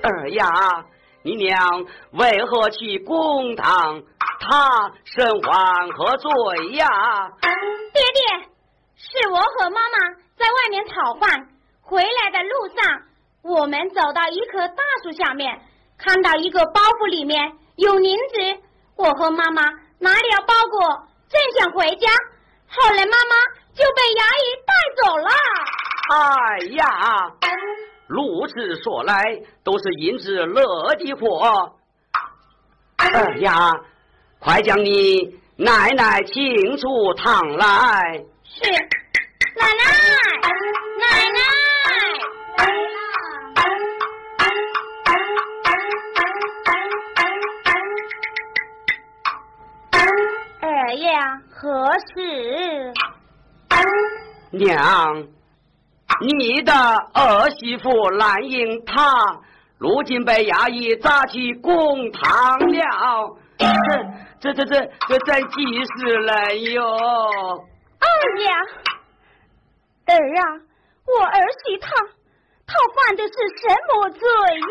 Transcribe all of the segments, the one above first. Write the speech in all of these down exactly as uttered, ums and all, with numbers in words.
儿呀，你娘为何去公堂？她身患何罪呀？ 爹爹，是我和妈妈在外面讨饭，回来的路上，我们走到一棵大树下面，看到一个包袱里面有银子，我和妈妈拿了包裹，正想回家，后来妈妈就被衙役带走了。 哎呀，如此说来，都是银子惹的祸。哎呀，快将你奶奶请出堂来。 是，奶奶，奶奶。儿呀，何事？ 娘，你的儿媳妇蓝英她如今被衙役抓去公堂了，这这这这这真急死了哟！ 儿呀，儿啊，我儿媳她她犯的是什么罪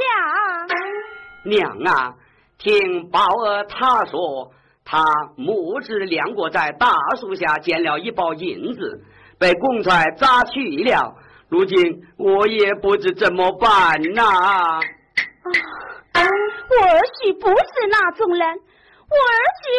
呀？ 娘啊，听宝儿她说，她母子两个在大树下捡了一包银子，被公差抓去了。如今我也不知怎么办呐、啊！ 啊，我儿媳不是那种人，我儿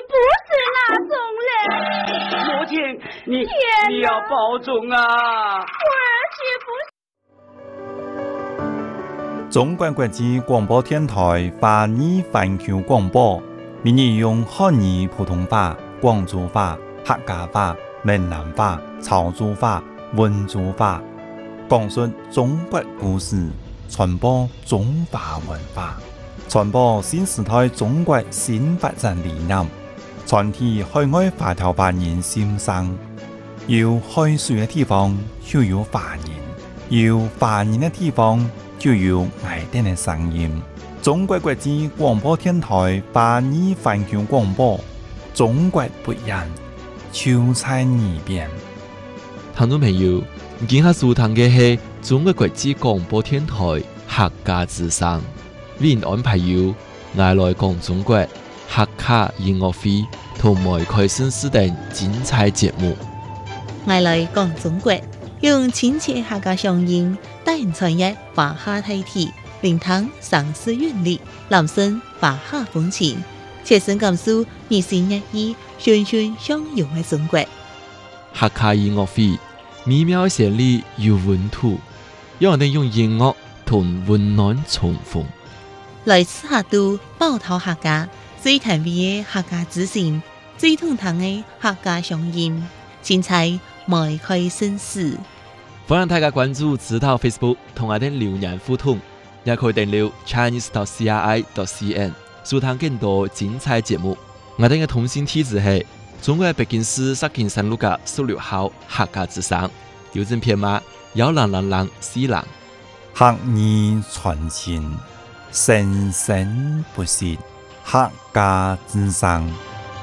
媳不是那种人。 母亲，你你要保重啊！ 我儿媳不是。中国国际广播电台华语环球广播，每日用汉语、普通话、广州话、客家话、闽南话、潮州话、温州话，讲述中国故事，传播中华文化，传播新时代中国新发展理念，传递海外华侨华人心声。有海水的地方就有华人，有华人的地方就有爱丁的声音。中国国际广播电台华语环球广播，中国不一样，就在耳边。 聽眾朋友，今下收聽嘅係中國國際廣播電台客家之聲，為您安排有愛來講中國客家音樂會同埋開新時等精彩節目。 愛來講中國，用親切客家鄉音帶人傳譯華夏大體，聆聽上世韻律，攬聲華夏風情，切身感受二十一億循循相融嘅中國。 客家音樂會美妙旋律有溫度，讓人用音樂同溫暖重逢。 來自客都包頭客家最甜味嘅客家之聲，最通透嘅客家鄉音，精彩邁開新事。 歡迎大家關注指導 Facebook 同我哋留言互動，也可以訂閱 Chinese dot C R I dot C N 收聽更多精彩節目。我哋嘅通信地址係中國北京市石景山路嘅十六號客家之聲，郵政編碼幺零零零四零。 客語傳情，生生不息，客家之聲。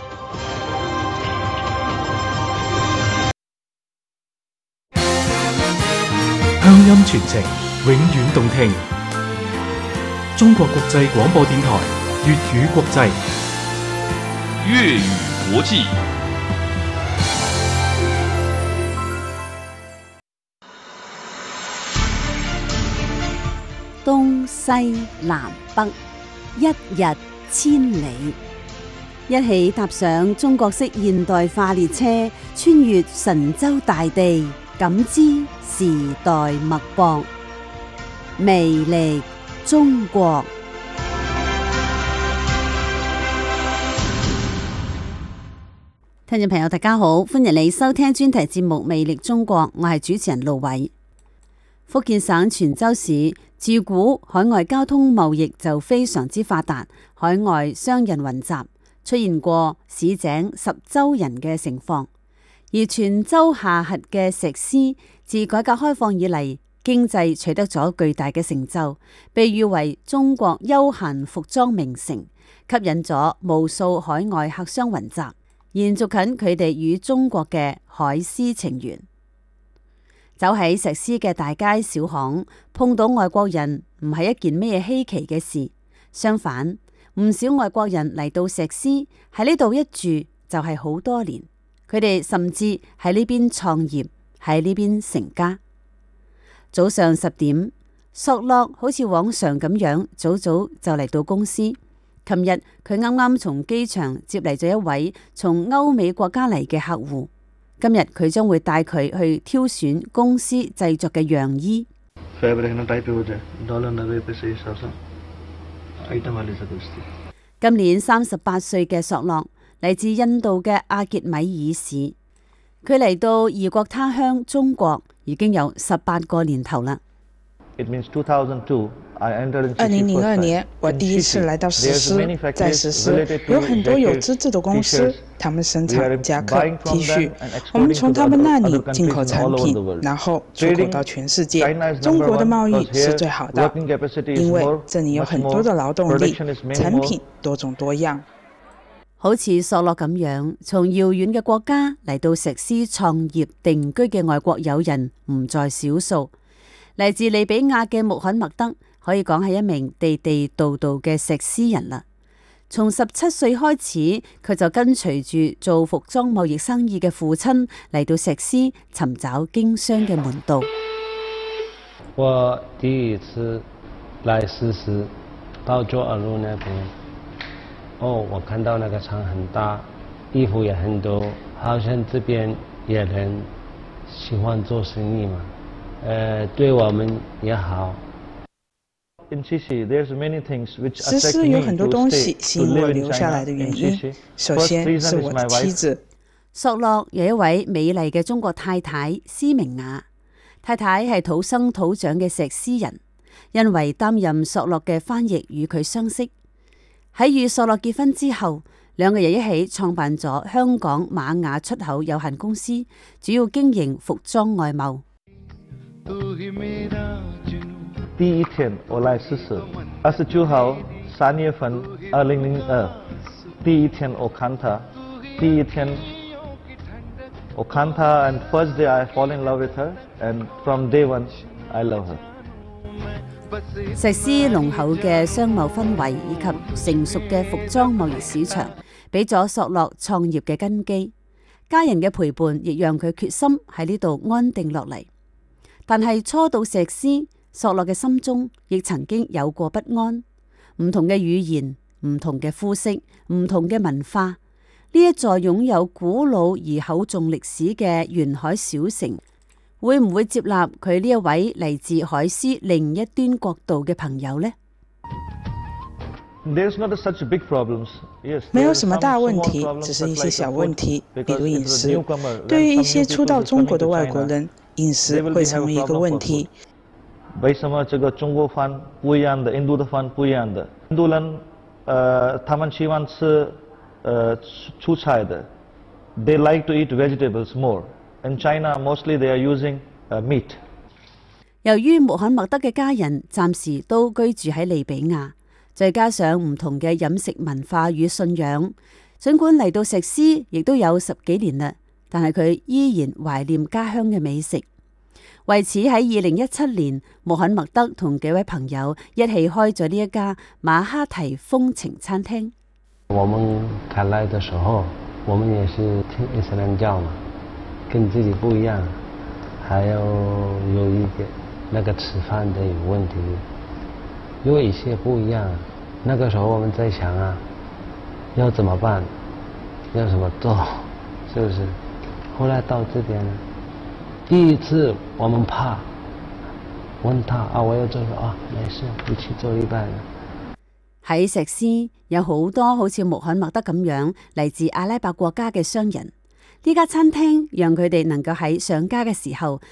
鄉音傳情，永遠動聽。中國國際廣播電台粵語國際， 粵語國際。 東西南北，一日千里。一起踏上中國式現代化列車，穿越神州大地，感知時代脈搏，魅力中國。聽眾朋友大家好，歡迎你收聽專題節目《魅力中國》，我係主持人盧偉。福建省泉州市自古海外交通貿易就非常之發達，海外商人雲集，出現過市井十洲人嘅情況。而泉州下轄嘅石獅自改革開放以嚟，經濟取得咗巨大嘅成就，被譽為中國休閒服裝名城，吸引咗無數海外客商雲集，延續緊佢哋與中國嘅海獅情緣。 走喺石獅嘅大街小巷，碰到外國人唔係一件咩稀奇嘅事。相反，唔少外國人嚟到石獅喺呢度一住就係好多年，佢哋甚至喺呢邊創業，喺呢邊成家。早上十點，索洛好似往常咁樣，早早就嚟到公司。琴日佢啱啱從機場接嚟咗一位從歐美國家嚟嘅客戶，今日佢將會帶佢去挑選公司製作嘅樣衣。今年三十八歲嘅索洛嚟自印度嘅阿傑米爾市，佢嚟到異國他鄉中國已經有十八個年頭啦。 二零零二年，我第一次來到石獅，在石獅有很多有資質的公司，他們生產夾克、T 恤，我們從他們那裡進口產品，然後出口到全世界。中國的貿易是最好的，因為這裡有很多的勞動力，產品多種多樣。 好似索洛咁樣，從遙遠嘅國家嚟到石獅創業定居嘅外國友人唔在少數。嚟自利比亞嘅穆罕默德可以講係一名地地道道嘅石獅人啦。從十七歲開始，佢就跟隨住做服裝貿易生意嘅父親嚟到石獅尋找經商嘅門道。 我第一次來石獅，到卓爾路那邊，哦，我看到那個廠很大，衣服也很多，好像這邊也人喜歡做生意嘛。呃，對我們也好。 石獅有很多東西吸引我留下來的原因，首先是我的妻子。 索洛有一位美麗嘅中國太太施明雅，太太係土生土長嘅石獅人，因為擔任索洛嘅翻譯與佢相識。喺與索洛結婚之後，兩個人一起創辦咗香港瑪雅出口有限公司，主要經營服裝外貿。 第一天我來石獅，二十九號三月份二零零二，第一天我看他，第一天我看他 and first day I fall in love with her and from day one I love her。 石獅濃厚嘅商貿氛圍以及成熟嘅服裝貿易市場，俾咗索洛創業嘅根基。家人嘅陪伴亦讓佢決心喺呢度安定落嚟。但係初到石獅，索洛嘅心中亦曾經有過不安。唔同嘅語言、唔同嘅膚色、唔同嘅文化，呢一座擁有古老而厚重歷史嘅沿海小城，會唔會接納佢呢一位嚟自海獅另一端國度嘅朋友呢？ 沒有什麼大問題，只是一些小問題，比如飲食。對於一些初到中國的外國人，飲食會成為一個問題。 為什麼這個中國飯不一樣的，印度的飯不一樣的？印度人，呃，他們喜歡吃，呃，蔬菜的。They like to eat vegetables more. In China, mostly they are using, uh, meat. 由於穆罕默德嘅家人暫時都居住喺利比亞，再加上唔同嘅飲食文化與信仰，儘管嚟到石獅亦都有十幾年啦，但係佢依然懷念家鄉嘅美食。為此喺二零一七年，穆罕默德同幾位朋友一起開咗呢一家馬哈提風情餐廳。 我們開來的時候，我們也是聽伊斯蘭教嘛，跟自己不一樣，還有有一點那個吃飯的有問題，因為一些不一樣。那個時候我們在想啊，要怎麼辦，要怎麼做，是不是？後來到這邊呢，第一次我們怕，問他啊，我要做什麼啊？沒事，一起做一半。 喺石獅有好多好似穆罕默德咁樣嚟自阿拉伯國家嘅商人，呢家餐廳讓佢哋能夠喺上家嘅時候